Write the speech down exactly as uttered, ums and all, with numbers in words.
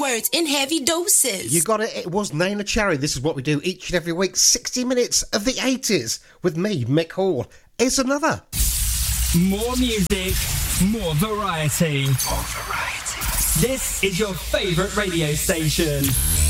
words in heavy doses. You got it. It was Neneh Cherry. This is what we do each and every week. sixty minutes of the eighties with me, Mick Hall. It's another. More music, more variety. More variety. This is your favourite radio station.